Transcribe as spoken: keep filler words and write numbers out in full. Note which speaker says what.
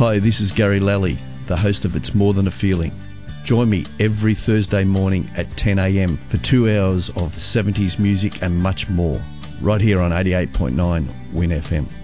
Speaker 1: Hi, this is Gary Lally, the host of It's More Than a Feeling. Join me every Thursday morning at ten a.m. for two hours of seventies music and much more, right here on eighty-eight point nine Win F M.